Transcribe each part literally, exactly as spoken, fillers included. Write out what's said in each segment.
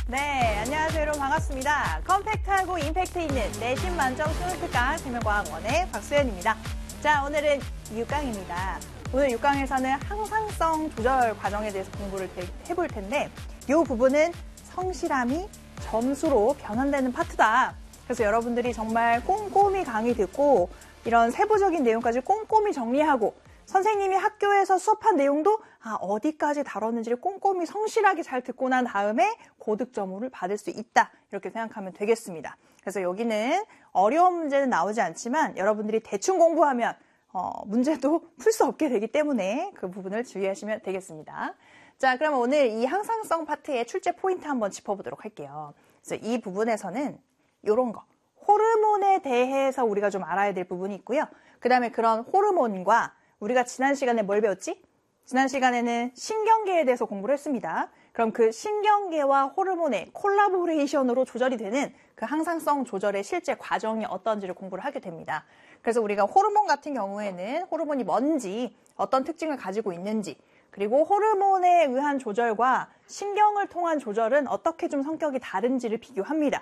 네, 안녕하세요 여러분 반갑습니다. 컴팩트하고 임팩트 있는 내신 만점 수능 특강 생명과학원의 박수연입니다. 자, 오늘은 육 강입니다. 오늘 육 강에서는 항상성 조절 과정에 대해서 공부를 해볼 텐데 이 부분은 성실함이 점수로 변환되는 파트다. 그래서 여러분들이 정말 꼼꼼히 강의 듣고 이런 세부적인 내용까지 꼼꼼히 정리하고 선생님이 학교에서 수업한 내용도 아, 어디까지 다뤘는지를 꼼꼼히 성실하게 잘 듣고 난 다음에 고득점을 받을 수 있다. 이렇게 생각하면 되겠습니다. 그래서 여기는 어려운 문제는 나오지 않지만 여러분들이 대충 공부하면 어, 문제도 풀 수 없게 되기 때문에 그 부분을 주의하시면 되겠습니다. 자, 그럼 오늘 이 항상성 파트의 출제 포인트 한번 짚어보도록 할게요. 그래서 이 부분에서는 이런 거. 호르몬에 대해서 우리가 좀 알아야 될 부분이 있고요. 그 다음에 그런 호르몬과 우리가 지난 시간에 뭘 배웠지? 지난 시간에는 신경계에 대해서 공부를 했습니다. 그럼 그 신경계와 호르몬의 콜라보레이션으로 조절이 되는 그 항상성 조절의 실제 과정이 어떤지를 공부를 하게 됩니다. 그래서 우리가 호르몬 같은 경우에는 호르몬이 뭔지, 어떤 특징을 가지고 있는지, 그리고 호르몬에 의한 조절과 신경을 통한 조절은 어떻게 좀 성격이 다른지를 비교합니다.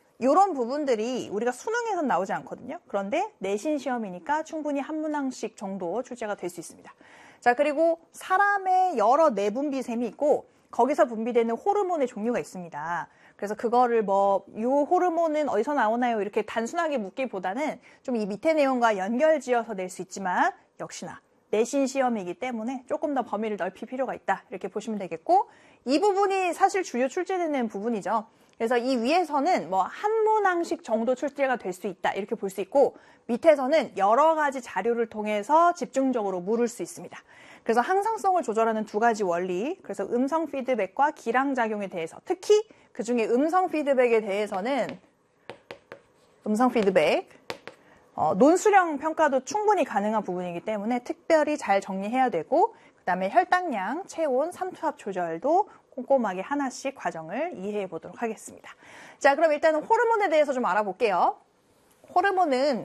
이런 부분들이 우리가 수능에선 나오지 않거든요. 그런데 내신 시험이니까 충분히 한 문항씩 정도 출제가 될 수 있습니다. 자, 그리고 사람의 여러 내분비샘이 있고 거기서 분비되는 호르몬의 종류가 있습니다. 그래서 그거를 뭐 이 호르몬은 어디서 나오나요? 이렇게 단순하게 묻기보다는 좀 이 밑에 내용과 연결지어서 낼 수 있지만 역시나 내신 시험이기 때문에 조금 더 범위를 넓힐 필요가 있다. 이렇게 보시면 되겠고 이 부분이 사실 주요 출제되는 부분이죠. 그래서 이 위에서는 뭐 한 문항씩 정도 출제가 될 수 있다 이렇게 볼 수 있고 밑에서는 여러 가지 자료를 통해서 집중적으로 물을 수 있습니다. 그래서 항상성을 조절하는 두 가지 원리, 그래서 음성 피드백과 기량작용에 대해서 특히 그중에 음성 피드백에 대해서는 음성 피드백, 어, 논술형 평가도 충분히 가능한 부분이기 때문에 특별히 잘 정리해야 되고 그 다음에 혈당량, 체온, 삼투압 조절도 꼼꼼하게 하나씩 과정을 이해해 보도록 하겠습니다. 자, 그럼 일단은 호르몬에 대해서 좀 알아볼게요. 호르몬은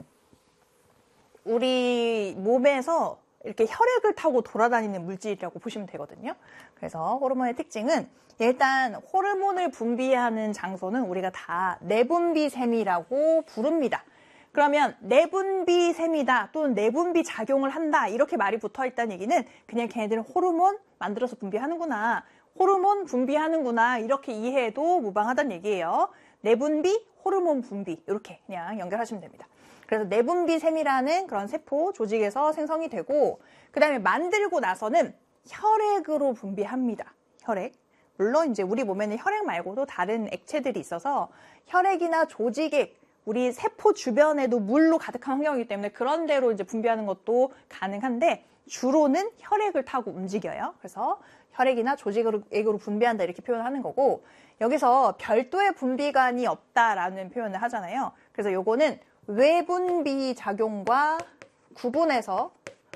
우리 몸에서 이렇게 혈액을 타고 돌아다니는 물질이라고 보시면 되거든요. 그래서 호르몬의 특징은 일단 호르몬을 분비하는 장소는 우리가 다 내분비샘이라고 부릅니다. 그러면 내분비샘이다 또는 내분비 작용을 한다 이렇게 말이 붙어있다는 얘기는 그냥 걔네들은 호르몬 만들어서 분비하는구나. 호르몬 분비하는구나 이렇게 이해해도 무방하다는 얘기예요. 내분비, 호르몬 분비 이렇게 그냥 연결하시면 됩니다. 그래서 내분비샘이라는 그런 세포 조직에서 생성이 되고 그 다음에 만들고 나서는 혈액으로 분비합니다. 혈액. 물론 이제 우리 몸에는 혈액 말고도 다른 액체들이 있어서 혈액이나 조직액 우리 세포 주변에도 물로 가득한 환경이기 때문에 그런 데로 이제 분비하는 것도 가능한데 주로는 혈액을 타고 움직여요. 그래서 혈액이나 조직액으로 분비한다 이렇게 표현하는 거고 여기서 별도의 분비관이 없다라는 표현을 하잖아요. 그래서 요거는 외분비 작용과 구분해서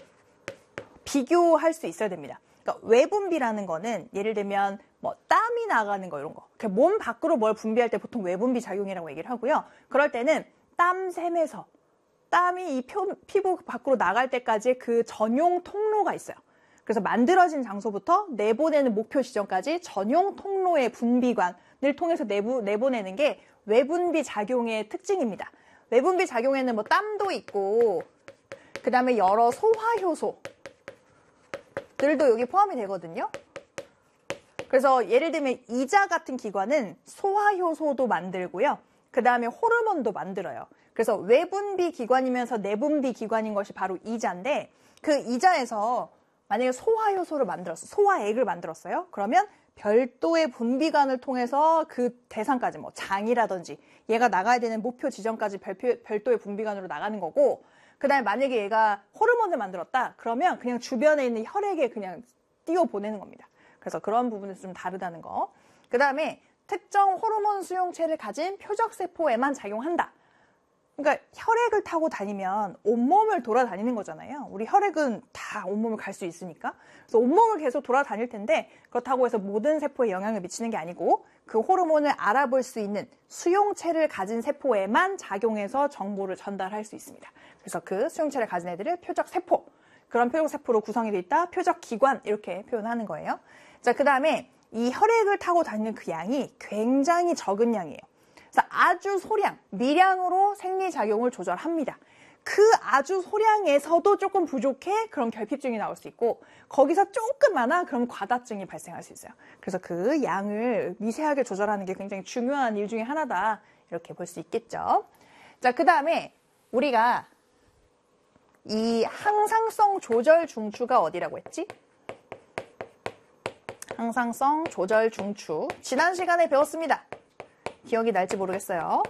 비교할 수 있어야 됩니다. 그러니까 외분비라는 거는 예를 들면 뭐 땀이 나가는 거 이런 거. 몸 밖으로 뭘 분비할 때 보통 외분비 작용이라고 얘기를 하고요. 그럴 때는 땀샘에서 땀이 이 표, 피부 밖으로 나갈 때까지 그 전용 통로가 있어요. 그래서 만들어진 장소부터 내보내는 목표 지점까지 전용 통로의 분비관을 통해서 내부, 내보내는 게 외분비 작용의 특징입니다. 외분비 작용에는 뭐 땀도 있고 그 다음에 여러 소화효소들도 여기 포함이 되거든요. 그래서 예를 들면 이자 같은 기관은 소화효소도 만들고요. 그 다음에 호르몬도 만들어요. 그래서 외분비 기관이면서 내분비 기관인 것이 바로 이자인데 그 이자에서 만약에 소화효소를 만들었어, 소화액을 만들었어요. 그러면 별도의 분비관을 통해서 그 대상까지 뭐 장이라든지 얘가 나가야 되는 목표 지점까지 별표, 별도의 분비관으로 나가는 거고 그 다음에 만약에 얘가 호르몬을 만들었다. 그러면 그냥 주변에 있는 혈액에 그냥 띄워 보내는 겁니다. 그래서 그런 부분에서 좀 다르다는 거. 그 다음에 특정 호르몬 수용체를 가진 표적세포에만 작용한다. 그러니까 혈액을 타고 다니면 온몸을 돌아다니는 거잖아요. 우리 혈액은 다 온몸을 갈 수 있으니까. 그래서 온몸을 계속 돌아다닐 텐데 그렇다고 해서 모든 세포에 영향을 미치는 게 아니고 그 호르몬을 알아볼 수 있는 수용체를 가진 세포에만 작용해서 정보를 전달할 수 있습니다. 그래서 그 수용체를 가진 애들을 표적세포, 그런 표적세포로 구성이 되어 있다, 표적기관 이렇게 표현하는 거예요. 자, 그 다음에 이 혈액을 타고 다니는 그 양이 굉장히 적은 양이에요. 그래서 아주 소량, 미량으로 생리작용을 조절합니다. 그 아주 소량에서도 조금 부족해? 그럼 결핍증이 나올 수 있고, 거기서 조금 많아? 그럼 과다증이 발생할 수 있어요. 그래서 그 양을 미세하게 조절하는 게 굉장히 중요한 일 중에 하나다. 이렇게 볼 수 있겠죠. 자, 그 다음에 우리가 이 항상성 조절 중추가 어디라고 했지? 항상성 조절 중추. 지난 시간에 배웠습니다. 기억이 날지 모르겠어요.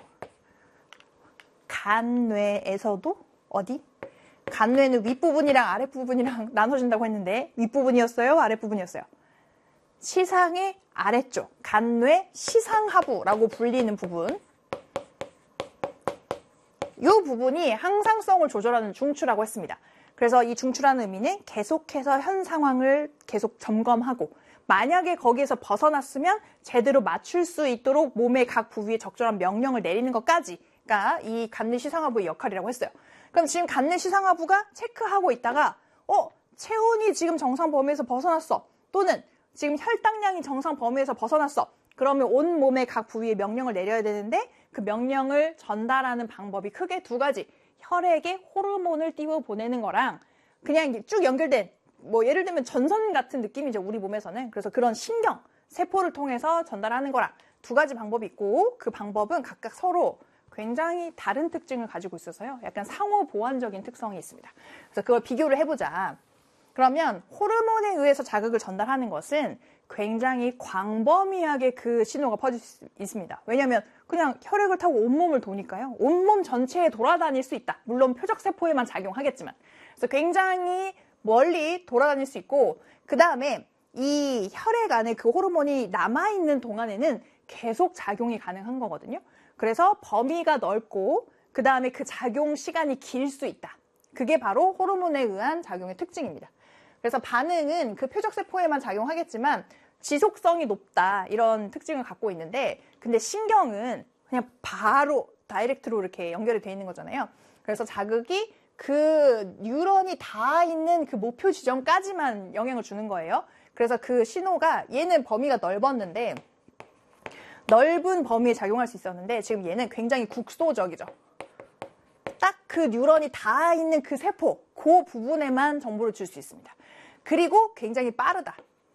간뇌에서도 어디? 간뇌는 윗부분이랑 아랫부분이랑 나눠진다고 했는데 윗부분이었어요? 아랫부분이었어요? 시상의 아래쪽, 간뇌 시상하부라고 불리는 부분. 이 부분이 항상성을 조절하는 중추라고 했습니다. 그래서 이 중추라는 의미는 계속해서 현 상황을 계속 점검하고, 만약에 거기에서 벗어났으면 제대로 맞출 수 있도록 몸의 각 부위에 적절한 명령을 내리는 것까지가 이 간뇌 시상하부의 역할이라고 했어요. 그럼 지금 간뇌 시상하부가 체크하고 있다가 어? 체온이 지금 정상 범위에서 벗어났어. 또는 지금 혈당량이 정상 범위에서 벗어났어. 그러면 온 몸의 각 부위에 명령을 내려야 되는데, 그 명령을 전달하는 방법이 크게 두 가지. 혈액에 호르몬을 띄워 보내는 거랑 그냥 쭉 연결된, 뭐 예를 들면 전선 같은 느낌이죠, 우리 몸에서는. 그래서 그런 신경, 세포를 통해서 전달하는 거랑 두 가지 방법이 있고, 그 방법은 각각 서로 굉장히 다른 특징을 가지고 있어서요. 약간 상호 보완적인 특성이 있습니다. 그래서 그걸 비교를 해보자. 그러면 호르몬에 의해서 자극을 전달하는 것은 굉장히 광범위하게 그 신호가 퍼질 수 있습니다. 왜냐하면 그냥 혈액을 타고 온몸을 도니까요. 온몸 전체에 돌아다닐 수 있다. 물론 표적세포에만 작용하겠지만. 그래서 굉장히 멀리 돌아다닐 수 있고, 그 다음에 이 혈액 안에 그 호르몬이 남아있는 동안에는 계속 작용이 가능한 거거든요. 그래서 범위가 넓고, 그 다음에 그 작용 시간이 길 수 있다. 그게 바로 호르몬에 의한 작용의 특징입니다. 그래서 반응은 그 표적세포에만 작용하겠지만 지속성이 높다, 이런 특징을 갖고 있는데, 근데 신경은 그냥 바로 다이렉트로 이렇게 연결이 돼 있는 거잖아요. 그래서 자극이 그 뉴런이 다 있는 그 목표 지점까지만 영향을 주는 거예요. 그래서 그 신호가, 얘는 범위가 넓었는데, 넓은 범위에 작용할 수 있었는데, 지금 얘는 굉장히 국소적이죠. 딱 그 뉴런이 다 있는 그 세포, 그 부분에만 정보를 줄 수 있습니다. 그리고 굉장히 빠르다.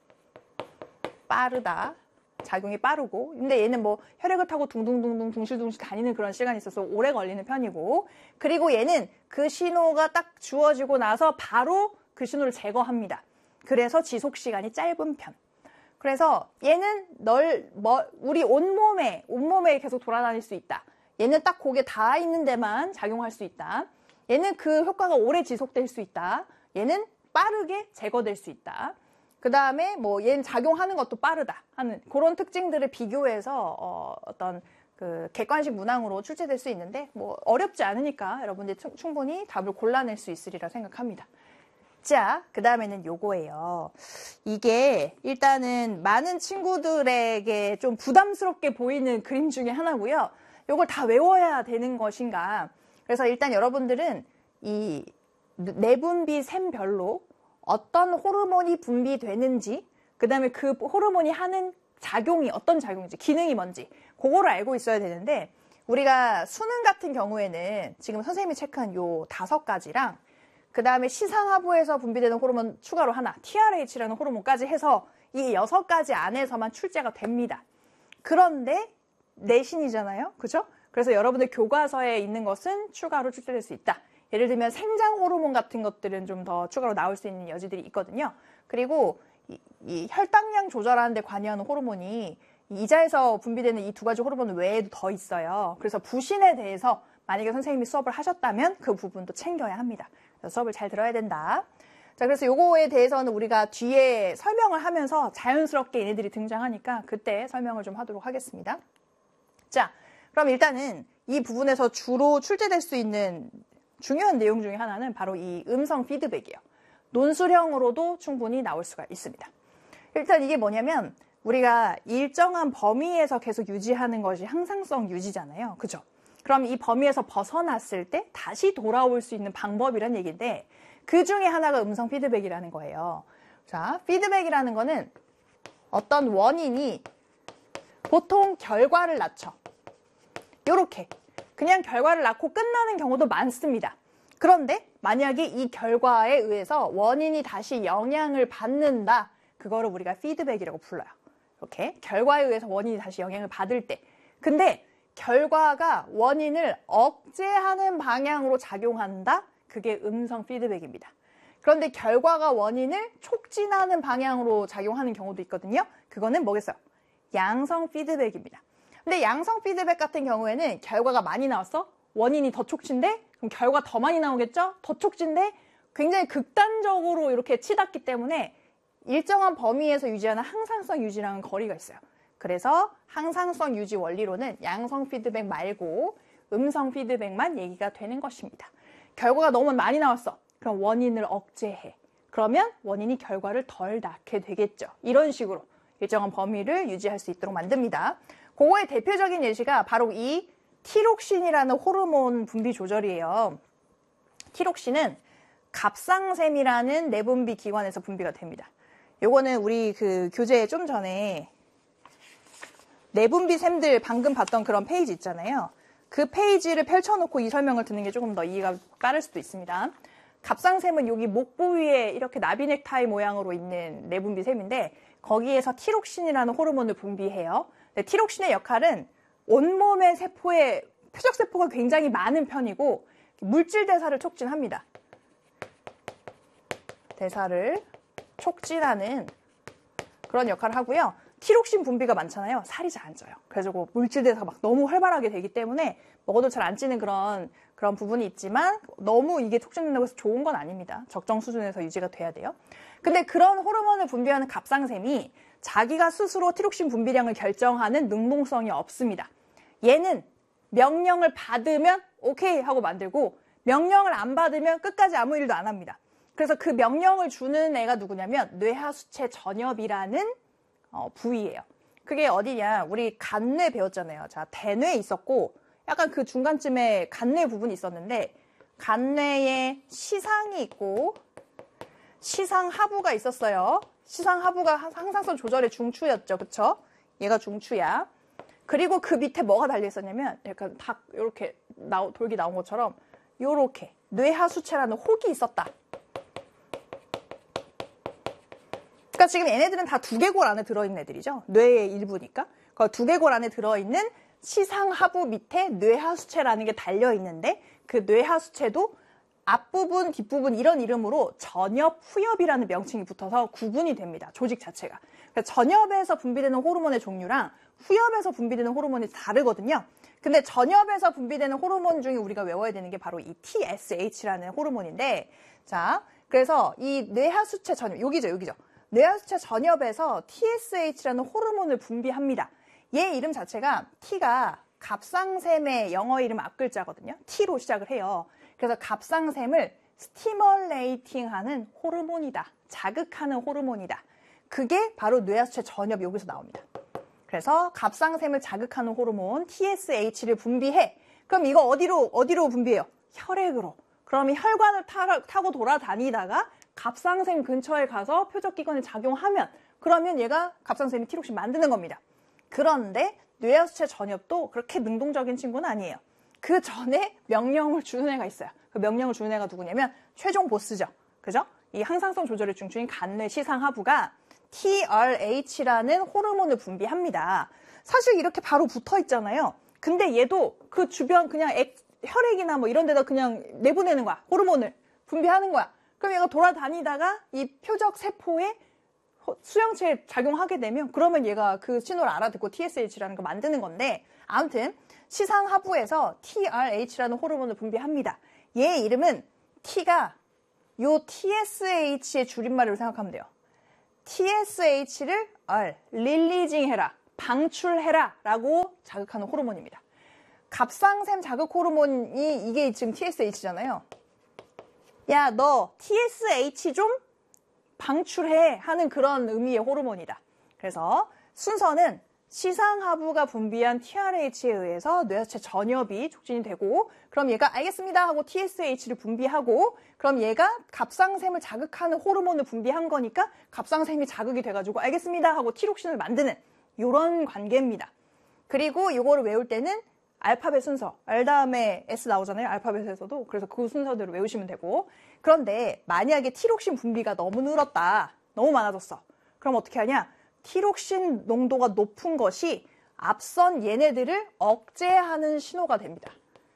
빠르다. 작용이 빠르고. 근데 얘는 뭐 혈액을 타고 둥둥둥둥 둥실둥실 다니는 그런 시간이 있어서 오래 걸리는 편이고. 그리고 얘는 그 신호가 딱 주어지고 나서 바로 그 신호를 제거합니다. 그래서 지속 시간이 짧은 편. 그래서 얘는 널, 뭐, 우리 온몸에, 온몸에 계속 돌아다닐 수 있다. 얘는 딱 거기에 닿아 있는 데만 작용할 수 있다. 얘는 그 효과가 오래 지속될 수 있다. 얘는 빠르게 제거될 수 있다. 그 다음에 뭐 얘는 작용하는 것도 빠르다 하는 그런 특징들을 비교해서 어, 어떤 그 객관식 문항으로 출제될 수 있는데, 뭐 어렵지 않으니까 여러분들이 충분히 답을 골라낼 수 있으리라 생각합니다. 자, 그 다음에는 요거예요. 이게 일단은 많은 친구들에게 좀 부담스럽게 보이는 그림 중에 하나고요. 요걸 다 외워야 되는 것인가. 그래서 일단 여러분들은 이 내분비 샘별로 어떤 호르몬이 분비되는지, 그 다음에 그 호르몬이 하는 작용이 어떤 작용인지, 기능이 뭔지, 그거를 알고 있어야 되는데, 우리가 수능 같은 경우에는 지금 선생님이 체크한 요 다섯 가지랑, 그 다음에 시상하부에서 분비되는 호르몬 추가로 하나, 티알에이치라는 호르몬까지 해서 이 여섯 가지 안에서만 출제가 됩니다. 그런데 내신이잖아요. 그죠? 그래서 여러분들 교과서에 있는 것은 추가로 출제될 수 있다. 예를 들면 생장 호르몬 같은 것들은 좀 더 추가로 나올 수 있는 여지들이 있거든요. 그리고 이, 이 혈당량 조절하는 데 관여하는 호르몬이 이자에서 분비되는 이 두 가지 호르몬 외에도 더 있어요. 그래서 부신에 대해서 만약에 선생님이 수업을 하셨다면 그 부분도 챙겨야 합니다. 그래서 수업을 잘 들어야 된다. 자, 그래서 요거에 대해서는 우리가 뒤에 설명을 하면서 자연스럽게 얘네들이 등장하니까 그때 설명을 좀 하도록 하겠습니다. 자, 그럼 일단은 이 부분에서 주로 출제될 수 있는 중요한 내용 중에 하나는 바로 이 음성 피드백이에요. 논술형으로도 충분히 나올 수가 있습니다. 일단 이게 뭐냐면 우리가 일정한 범위에서 계속 유지하는 것이 항상성 유지잖아요. 그죠? 그럼 이 범위에서 벗어났을 때 다시 돌아올 수 있는 방법이란 얘기인데, 그 중에 하나가 음성 피드백이라는 거예요. 자, 피드백이라는 거는 어떤 원인이 보통 결과를 낳죠. 요렇게 그냥 결과를 낳고 끝나는 경우도 많습니다. 그런데 만약에 이 결과에 의해서 원인이 다시 영향을 받는다. 그거를 우리가 피드백이라고 불러요. 이렇게 결과에 의해서 원인이 다시 영향을 받을 때. 근데 결과가 원인을 억제하는 방향으로 작용한다? 그게 음성 피드백입니다. 그런데 결과가 원인을 촉진하는 방향으로 작용하는 경우도 있거든요. 그거는 뭐겠어요? 양성 피드백입니다. 근데 양성 피드백 같은 경우에는 결과가 많이 나왔어? 원인이 더 촉진돼? 그럼 결과 더 많이 나오겠죠? 더 촉진돼? 굉장히 극단적으로 이렇게 치닫기 때문에 일정한 범위에서 유지하는 항상성 유지랑은 거리가 있어요. 그래서 항상성 유지 원리로는 양성 피드백 말고 음성 피드백만 얘기가 되는 것입니다. 결과가 너무 많이 나왔어. 그럼 원인을 억제해. 그러면 원인이 결과를 덜 낳게 되겠죠. 이런 식으로 일정한 범위를 유지할 수 있도록 만듭니다. 그거의 대표적인 예시가 바로 이 티록신이라는 호르몬 분비 조절이에요. 티록신은 갑상샘이라는 내분비 기관에서 분비가 됩니다. 요거는 우리 그 교재에 좀 전에 내분비샘들 방금 봤던 그런 페이지 있잖아요. 그 페이지를 펼쳐놓고 이 설명을 듣는 게 조금 더 이해가 빠를 수도 있습니다. 갑상샘은 여기 목 부위에 이렇게 나비 넥타이 모양으로 있는 내분비샘인데 거기에서 티록신이라는 호르몬을 분비해요. 티록신의 역할은 온몸의 세포에 표적세포가 굉장히 많은 편이고 물질 대사를 촉진합니다. 대사를 촉진하는 그런 역할을 하고요. 티록신 분비가 많잖아요. 살이 잘 안 쪄요. 그래서 물질 대사가 막 너무 활발하게 되기 때문에 먹어도 잘 안 찌는 그런 그런 부분이 있지만 너무 이게 촉진된다고 해서 좋은 건 아닙니다. 적정 수준에서 유지가 돼야 돼요. 근데 그런 호르몬을 분비하는 갑상샘이 자기가 스스로 티록신 분비량을 결정하는 능동성이 없습니다. 얘는 명령을 받으면 오케이 하고 만들고 명령을 안 받으면 끝까지 아무 일도 안 합니다. 그래서 그 명령을 주는 애가 누구냐면 뇌하수체 전엽이라는 어, 부위예요. 그게 어디냐? 우리 간뇌 배웠잖아요. 자, 대뇌에 있었고 약간 그 중간쯤에 간뇌 부분이 있었는데 간뇌에 시상이 있고 시상하부가 있었어요. 시상하부가 항상성 조절의 중추였죠. 그쵸? 얘가 중추야. 그리고 그 밑에 뭐가 달려 있었냐면 약간 닭 이렇게 나오, 돌기 나온 것처럼 요렇게 뇌하수체라는 혹이 있었다. 그러니까 지금 얘네들은 다 두개골 안에 들어있는 애들이죠. 뇌의 일부니까. 그 두개골 안에 들어있는 시상하부 밑에 뇌하수체라는 게 달려있는데 그 뇌하수체도 앞부분, 뒷부분 이런 이름으로 전엽, 후엽이라는 명칭이 붙어서 구분이 됩니다. 조직 자체가. 그러니까 전엽에서 분비되는 호르몬의 종류랑 후엽에서 분비되는 호르몬이 다르거든요. 근데 전엽에서 분비되는 호르몬 중에 우리가 외워야 되는 게 바로 이 티에스에이치라는 호르몬인데 자, 그래서 이 뇌하수체 전엽, 여기죠, 여기죠. 뇌하수체 전엽에서 티에스에이치라는 호르몬을 분비합니다. 얘 이름 자체가 T가 갑상샘의 영어 이름 앞글자거든요. T로 시작을 해요. 그래서 갑상샘을 스티멀레이팅하는 호르몬이다. 자극하는 호르몬이다. 그게 바로 뇌하수체 전엽 여기서 나옵니다. 그래서 갑상샘을 자극하는 호르몬 티에스에이치를 분비해. 그럼 이거 어디로 어디로 분비해요? 혈액으로. 그럼 이 혈관을 타, 타고 돌아다니다가 갑상샘 근처에 가서 표적기관에 작용하면 그러면 얘가 갑상샘이 티록신 만드는 겁니다. 그런데 뇌하수체 전엽도 그렇게 능동적인 친구는 아니에요. 그 전에 명령을 주는 애가 있어요. 그 명령을 주는 애가 누구냐면 최종 보스죠. 그죠? 이 항상성 조절의 중추인 간뇌 시상하부가 티알에이치라는 호르몬을 분비합니다. 사실 이렇게 바로 붙어 있잖아요. 근데 얘도 그 주변 그냥 액, 혈액이나 뭐 이런 데다 그냥 내보내는 거야. 호르몬을 분비하는 거야. 그럼 얘가 돌아다니다가 이 표적 세포에 수용체에 작용하게 되면 그러면 얘가 그 신호를 알아듣고 티에스에이치라는 거 만드는 건데 아무튼 시상하부에서 티알에이치라는 호르몬을 분비합니다. 얘 이름은 T가 요 티에스에이치의 줄임말로 생각하면 돼요. 티에스에이치를 알, 릴리징 해라, 방출해라 라고 자극하는 호르몬입니다. 갑상샘 자극 호르몬이 이게 지금 티에스에이치잖아요. 야, 너 티에스에이치 좀 방출해 하는 그런 의미의 호르몬이다. 그래서 순서는 시상하부가 분비한 티알에이치에 의해서 뇌하체 전엽이 촉진이 되고, 그럼 얘가 알겠습니다 하고 티에스에이치를 분비하고, 그럼 얘가 갑상샘을 자극하는 호르몬을 분비한 거니까 갑상샘이 자극이 돼가지고 알겠습니다 하고 티록신을 만드는 이런 관계입니다. 그리고 이거를 외울 때는 알파벳 순서, R 다음에 S 나오잖아요, 알파벳에서도. 그래서 그 순서대로 외우시면 되고. 그런데 만약에 티록신 분비가 너무 늘었다, 너무 많아졌어. 그럼 어떻게 하냐? 티록신 농도가 높은 것이 앞선 얘네들을 억제하는 신호가 됩니다.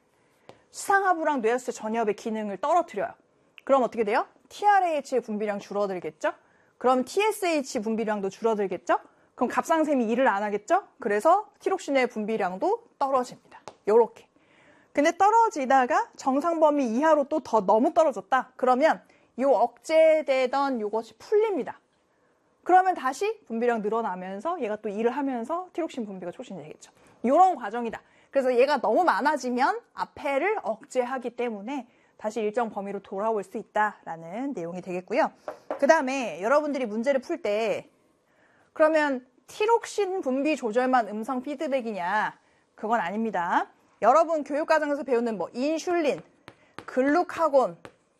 시상하부랑 뇌하체 전엽의 기능을 떨어뜨려요. 그럼 어떻게 돼요? 티알에이치의 분비량 줄어들겠죠? 그럼 티에스에이치 분비량도 줄어들겠죠? 그럼 갑상샘이 일을 안 하겠죠? 그래서 티록신의 분비량도 떨어집니다. 요렇게. 근데 떨어지다가 정상 범위 이하로 또 더 너무 떨어졌다. 그러면 요 억제되던 요것이 풀립니다. 그러면 다시 분비량 늘어나면서 얘가 또 일을 하면서 티록신 분비가 촉진이 되겠죠. 이런 과정이다. 그래서 얘가 너무 많아지면 앞에를 억제하기 때문에 다시 일정 범위로 돌아올 수 있다라는 내용이 되겠고요. 그 다음에 여러분들이 문제를 풀 때 그러면 티록신 분비 조절만 음성 피드백이냐? 그건 아닙니다. 여러분 교육과정에서 배우는 뭐 인슐린, 글루카곤,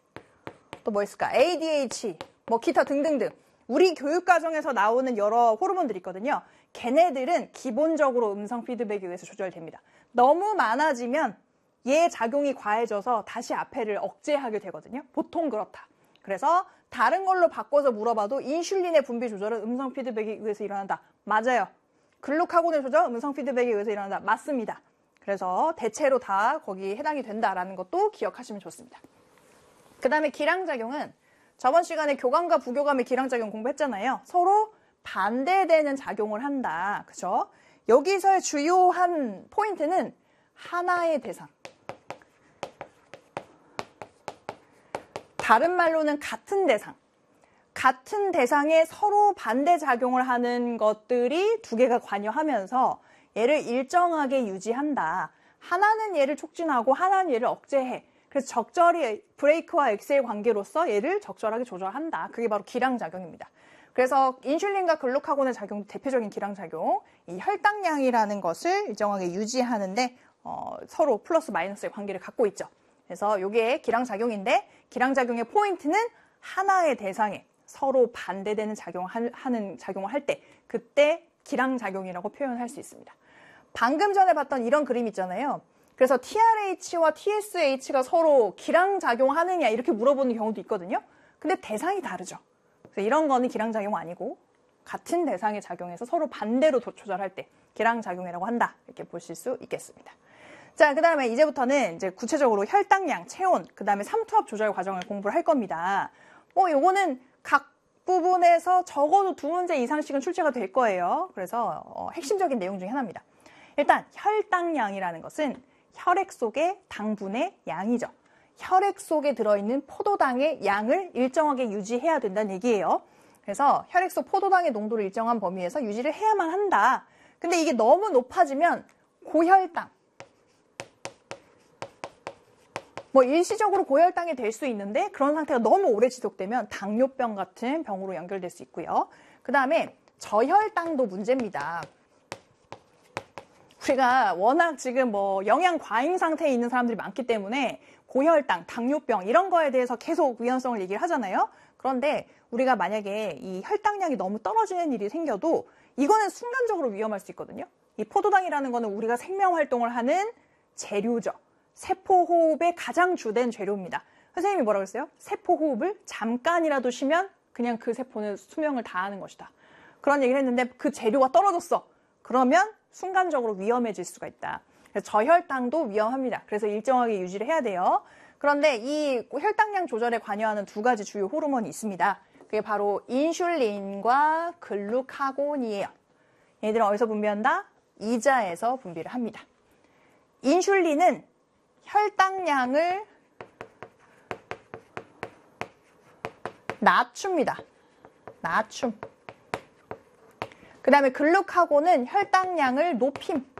또 뭐 있을까? 에이디에이치, 뭐 기타 등등등. 우리 교육과정에서 나오는 여러 호르몬들이 있거든요. 걔네들은 기본적으로 음성 피드백에 의해서 조절됩니다. 너무 많아지면 얘 작용이 과해져서 다시 앞에를 억제하게 되거든요. 보통 그렇다. 그래서 다른 걸로 바꿔서 물어봐도 인슐린의 분비 조절은 음성 피드백에 의해서 일어난다. 맞아요. 글루카곤의 조절, 음성 피드백에 의해서 일어난다. 맞습니다. 그래서 대체로 다 거기에 해당이 된다라는 것도 기억하시면 좋습니다. 그 다음에 기량작용은 저번 시간에 교감과 부교감의 기량작용 공부했잖아요. 서로 반대되는 작용을 한다. 그죠? 여기서의 주요한 포인트는 하나의 대상. 다른 말로는 같은 대상. 같은 대상에 서로 반대 작용을 하는 것들이 두 개가 관여하면서 얘를 일정하게 유지한다. 하나는 얘를 촉진하고 하나는 얘를 억제해. 그래서 적절히 브레이크와 엑셀 관계로서 얘를 적절하게 조절한다. 그게 바로 기량작용입니다. 그래서 인슐린과 글루카곤의 작용, 대표적인 기량작용, 이 혈당량이라는 것을 일정하게 유지하는데 어, 서로 플러스 마이너스의 관계를 갖고 있죠. 그래서 이게 기량작용인데 기량작용의 포인트는 하나의 대상에 서로 반대되는 작용을 하는 작용을 할 때 그때 기량작용이라고 표현할 수 있습니다. 방금 전에 봤던 이런 그림 있잖아요. 그래서 티알에이치와 티에스에이치가 서로 기량작용하느냐 이렇게 물어보는 경우도 있거든요. 근데 대상이 다르죠. 그래서 이런 거는 기량작용 아니고 같은 대상에 작용해서 서로 반대로 조절할 때 기량작용이라고 한다. 이렇게 보실 수 있겠습니다. 자, 그 다음에 이제부터는 이제 구체적으로 혈당량, 체온, 그 다음에 삼투압 조절 과정을 공부를 할 겁니다. 뭐 요거는 각 부분에서 적어도 두 문제 이상씩은 출제가 될 거예요. 그래서 어, 핵심적인 내용 중에 하나입니다. 일단 혈당량이라는 것은 혈액 속의 당분의 양이죠. 혈액 속에 들어있는 포도당의 양을 일정하게 유지해야 된다는 얘기예요. 그래서 혈액 속 포도당의 농도를 일정한 범위에서 유지를 해야만 한다. 근데 이게 너무 높아지면 고혈당, 뭐 일시적으로 고혈당이 될 수 있는데 그런 상태가 너무 오래 지속되면 당뇨병 같은 병으로 연결될 수 있고요. 그 다음에 저혈당도 문제입니다. 우리가 워낙 지금 뭐 영양 과잉 상태에 있는 사람들이 많기 때문에 고혈당, 당뇨병 이런 거에 대해서 계속 위험성을 얘기를 하잖아요. 그런데 우리가 만약에 이 혈당량이 너무 떨어지는 일이 생겨도 이거는 순간적으로 위험할 수 있거든요. 이 포도당이라는 거는 우리가 생명활동을 하는 재료죠. 세포호흡의 가장 주된 재료입니다. 선생님이 뭐라고 했어요? 세포호흡을 잠깐이라도 쉬면 그냥 그 세포는 수명을 다하는 것이다. 그런 얘기를 했는데 그 재료가 떨어졌어. 그러면 순간적으로 위험해질 수가 있다. 그래서 저혈당도 위험합니다. 그래서 일정하게 유지를 해야 돼요. 그런데 이 혈당량 조절에 관여하는 두 가지 주요 호르몬이 있습니다. 그게 바로 인슐린과 글루카곤이에요. 얘들은 어디서 분비한다? 이자에서 분비를 합니다. 인슐린은 혈당량을 낮춥니다. 낮춤. 그 다음에 글루카곤은 혈당량을 높임.